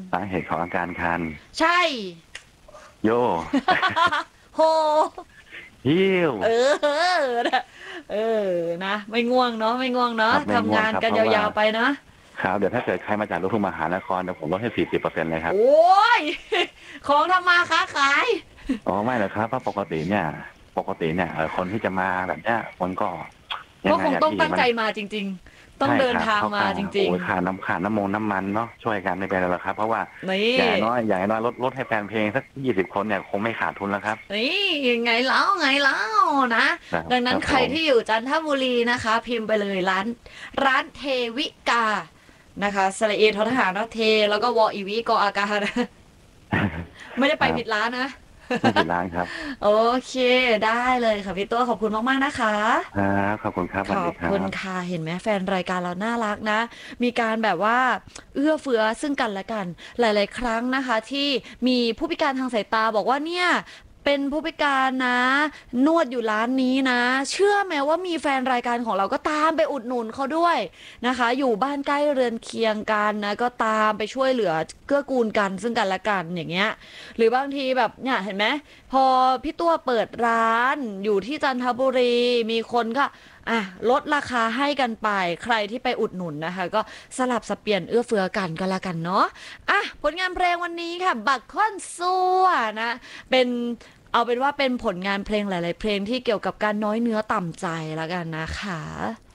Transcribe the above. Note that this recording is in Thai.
สาเหตุของอาการคันใช่โยโหฮิวเออนะเออนะไม่ง่วงเนาะไม่ง่วงเนาะครับไม่ง่ทำงานวงครับเพราะว่ากันยาวๆไปนะครับเดี๋ยวถ้าเกิดใครมาจากลูกทุ่งมหานครเดี๋ยวผมลดให้40%เลยครับโอ้ยของทำมาค้าขายอ๋อไม่หรอกครับเพราะปกติเนี่ยคนที่จะมาแบบเนี้ยมันก็ยัก็งไงคงต้องตั้งอะพี่มันใจมาจริงๆต้องใช่เดินทางครับเขามาจโอ้ริงยค่าน้ำมันเนาะช่วยกันไม่เป็นไรหรอกครับเพราะว่าๆนี่อย่างน้อยลดให้แฟนเพลงสัก20 คนเนี่ยคงไม่ขาดทุนแล้วครับนี่ไงแล้วนะครับดังนั้นใครครับผมที่อยู่จันทบุรีนะคะ พิมพ์ไปเลยร้านเทวิกานะคะสระเอทอทหารนะเทแล้วก็วออีวีกออากานะไม่ได้คไปรับผิดร้านนะไม่ผิดร้านครับโอเคได้เลยค่ะพี่ตัวขอบคุณมากๆนะคะครับขอบคุณครับสขวัสดีอบคุณครับค่ะเห็นไหมแฟนรายการเราน่ารักนะมีการแบบว่าเอื้อเฟื้อซึ่งกันและกันหลายๆครั้งนะคะที่มีผู้พิการทางสายตาบอกว่าเนี่ยเป็นผู้พิการนะนวดอยู่ร้านนี้นะเชื่อไหมว่ามีแฟนรายการของเราก็ตามไปอุดหนุนเขาด้วยนะคะอยู่บ้านใกล้เรือนเคียงกันนะก็ตามไปช่วยเหลือเกื้อกูลกันซึ่งกันและกันอย่างเงี้ยหรือบางทีแบบเนี่ยเห็นไหมพอพี่ตัวเปิดร้านอยู่ที่จันทบุรีมีคนก็ลดราคาให้กันไปใครที่ไปอุดหนุนนะคะก็สลับสับเปลี่ยนเอื้อเฟื้อกันก็แล้วกันเนาะผลงานเพลงวันนี้ค่ะบักค่อนซัวนะเป็นเอาเป็นว่าเป็นผลงานเพลงหลายๆเพลงที่เกี่ยวกับการน้อยเนื้อต่ำใจแล้วกันนะคะ